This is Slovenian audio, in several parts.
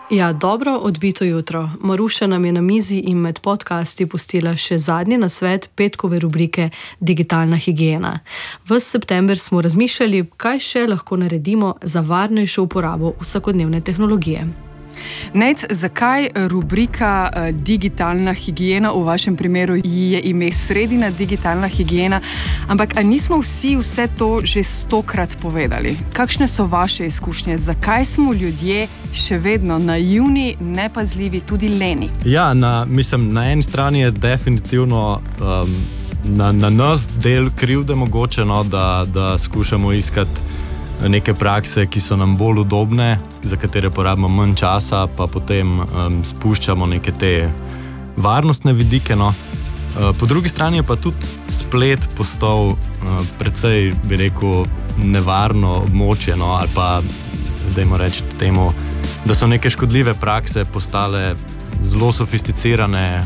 Ja, dobro odbito jutro. Maruša nam je na mizi in med podcasti pustila še zadnji nasvet petkove rubrike Digitalna higiena. Ves september smo razmišljali, kaj še lahko naredimo za varnejšo uporabo vsakodnevne tehnologije. Nec, zakaj rubrika Digitalna higiena v vašem primeru je ime sredina digitalna higiena, ampak nismo vse to že 100-krat povedali? Kakšne so vaše izkušnje? Zakaj smo ljudje še vedno naivni, nepazljivi, tudi leni? Ja, na eni strani je definitivno na nas del krivde mogoče, da skušamo iskati neke prakse, ki so nam bolj udobne, za katere porabimo manj časa, pa potem spuščamo neke te varnostne vidike. Po drugi strani je pa tudi splet postal precej, bi rekel, nevarno območje, ali pa, dajmo reči temu, da so neke škodljive prakse postale zelo sofisticirane,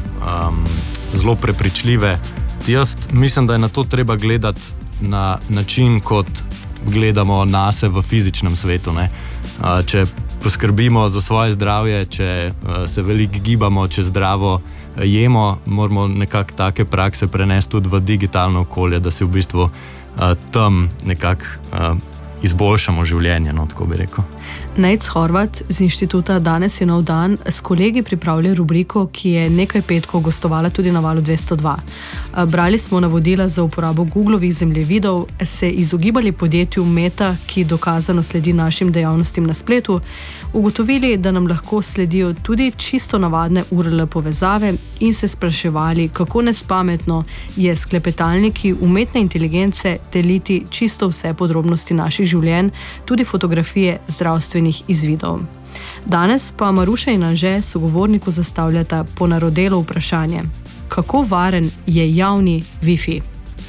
zelo prepričljive. Jaz mislim, da je na to treba gledati na način, kot gledamo nase v fizičnem svetu. Če poskrbimo za svoje zdravje, če se veliko gibamo, če zdravo jemo, moramo nekako take prakse prenesti tudi v digitalno okolje, da se v bistvu tam nekako izboljšamo življenje, tako bi rekel. Nejc Horvat z inštituta Danes je nov dan s kolegi pripravlja rubriko, ki je nekaj petkov gostovala tudi na Valu 202. Brali smo navodila za uporabo Googlovih zemljevidov, se izogibali podjetju Meta, ki dokazano sledi našim dejavnostim na spletu, ugotovili, da nam lahko sledijo tudi čisto navadne URL povezave in se spraševali, kako nespametno je s klepetalniki umetne inteligence deliti čisto vse podrobnosti naših življenj, tudi fotografije zdravstvenih izvidov. Danes pa Maruša in Anže sogovorniku zastavljata ponarodelo vprašanje. Kako varen je javni Wi-Fi?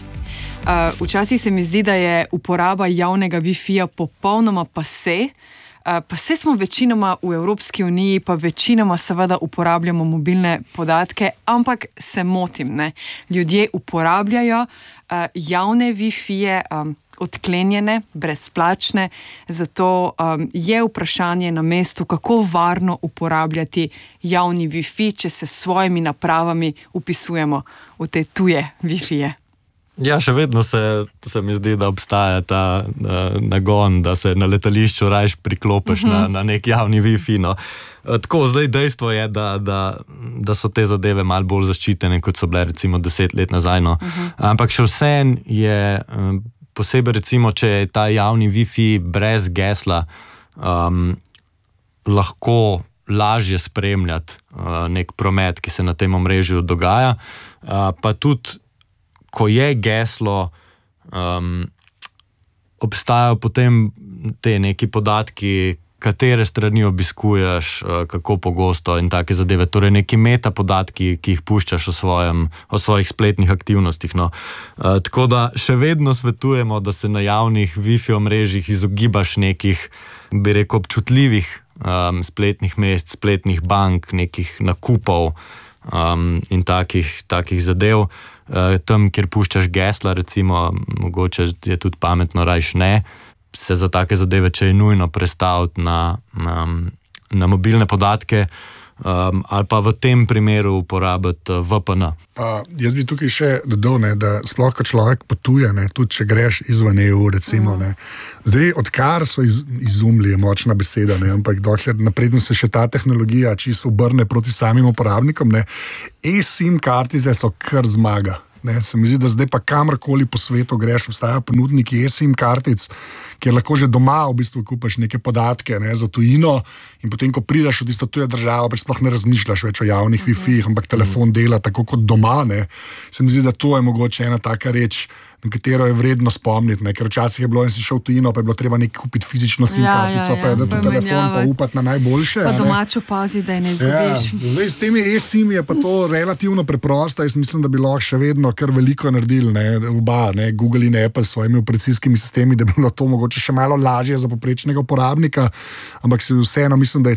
Včasih se mi zdi, da je uporaba javnega Wi-Fija popolnoma pase. Pase smo večinoma v Evropski uniji, pa večinoma seveda uporabljamo mobilne podatke, ampak se motim, ne? Ljudje uporabljajo javne Wi-Fije, odklenjene, brezplačne, zato je vprašanje na mestu, kako varno uporabljati javni Wi-Fi, če se s svojimi napravami vpisujemo v te tuje Wi-Fije. Ja, še vedno se mi zdi, da obstaja ta nagon, da se na letališču rajš priklopiš na nek javni Wi-Fi. Tako, zdaj dejstvo je, da so te zadeve malo bolj zaščitene, kot so bile recimo 10 let nazaj. Ampak še vsem je, posebej recimo, če je ta javni Wi-Fi brez gesla, lahko lažje spremljati nek promet, ki se na tem omrežju dogaja, pa tudi ko je geslo, obstajajo potem te neki podatki, katere strani obiskuješ, kako pogosto in take zadeve. Torej neki metapodatki, ki jih puščaš o svojih spletnih aktivnostih. Tako da še vedno svetujemo, da se na javnih Wi-Fi omrežjih izogibaš nekih, bi rekel, občutljivih spletnih mest, spletnih bank, nekih nakupov in takih zadev. Tam, kjer puščaš gesla, recimo, mogoče je tudi pametno rajš ne, se za take zadeve, če je nujno prestaviti na mobilne podatke, ali pa v tem primeru uporabiti VPN. Jaz bi tukaj še dodal, da sploh, ko človek potuje, tudi če greš izven EU, recimo. Zdaj, odkar so izumili, je močna beseda, ampak dokler napredno se še ta tehnologija čisto obrne proti samim uporabnikom, eSIM kartice so kar zmaga. Se mi zdi, da zdaj pa kamorkoli po svetu greš, obstajajo ponudniki eSIM kartic, kjer lahko že doma v bistvu kupaš neke podatke za tujino in potem, ko prideš v tisto tujo državo, sploh ne razmišljaš več o javnih Wi-Fi, ampak telefon dela tako kot doma. Se mi zdi, da to je mogoče ena taka reč, na katero je vredno spomniti, ker včasih je bilo in si šel v tujino, pa je bilo treba nekaj kupiti fizično SIM kartico, pa je da tudi telefon, pa upati na najboljše. Pa domačo pazi, da je ne izgubiš. Zdaj, s temi eSIM je pa to relativno preprosto. Jaz mislim, da bi lahko še vedno kar veliko naredili, oba, Google in Apple s svojimi operacijskimi sistemi, da bi bilo to mogoče še malo lažje za povprečnega uporabnika, ampak se vseeno mislim, da je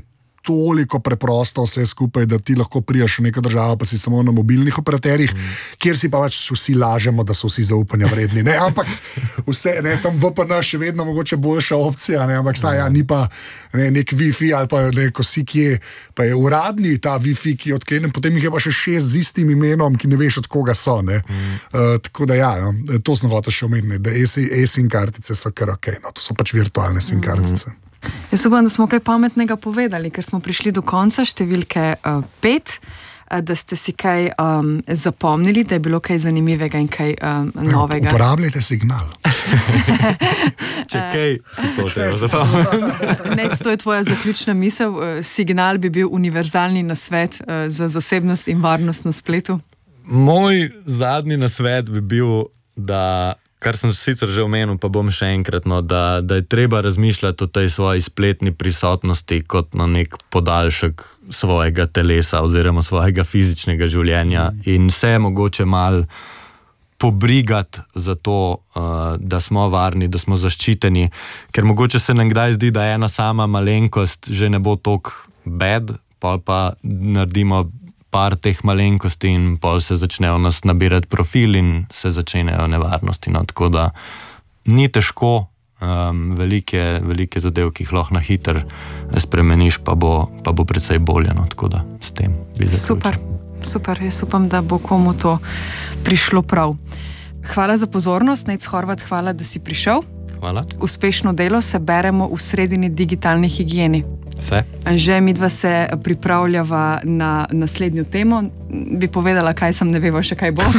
toliko preprosto vse skupaj, da ti lahko priješ v neko državo, pa si samo na mobilnih operaterjih, kjer si pa pač vsi lažemo, da so vsi zaupanja vredni. Ne? Ampak vse, ne, tam VPN še vedno mogoče boljša opcija, ne? Ampak ni pa nek Wi-Fi ali pa neko si, ki je, pa je uradni ta Wi-Fi, ki je odklenen, potem jih je pa še 6 z istim imenom, ki ne veš, od koga so. Tako da to sem hotel še omeniti, da e-SIM kartice so kar ok, to so pač virtualne SIM kartice. Jaz upam, da smo kaj pametnega povedali, ker smo prišli do konca številke 5, da ste si kaj zapomnili, da je bilo kaj zanimivega in kaj novega. Uporabljajte signal. Če kaj si to treba zapomniti. Nec, to je tvoja zaključna misel. Signal bi bil univerzalni nasvet za zasebnost in varnost na spletu? Moj zadnji nasvet bi bil, da, kar sem sicer že omenil, pa bom še enkrat, da je treba razmišljati o tej svoji spletni prisotnosti kot na nek podaljšek svojega telesa oziroma svojega fizičnega življenja in se mogoče malo pobrigati za to, da smo varni, da smo zaščiteni, ker mogoče se nam kdaj zdi, da ena sama malenkost že ne bo toliko bad, pa naredimo par teh malenkosti in pol se začnejo nas nabirati profil in se začnejo nevarnosti. Tako da ni težko, velike zadev, ki jih lahko na hiter spremeniš, pa bo precej bolje. Tako da s tem bi zaključil. Super, jaz upam, da bo komu to prišlo prav. Hvala za pozornost, Nec Horvat, hvala, da si prišel. Hvala. Uspešno delo se beremo v sredini digitalni higieni. Vse. Že midva se pripravljava na naslednjo temo. Bi povedala, kaj sem, ne veva še kaj bo.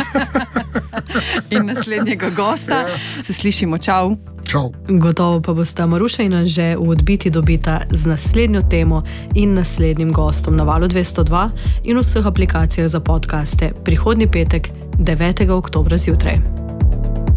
In naslednjega gosta. Se slišimo, čau. Čau. Gotovo pa bosta Maruša in Anže v Odbiti dobita z naslednjo temo in naslednjim gostom na Valu 202 in v vseh aplikacijah za podcaste prihodnji petek, 9. oktobra zjutraj.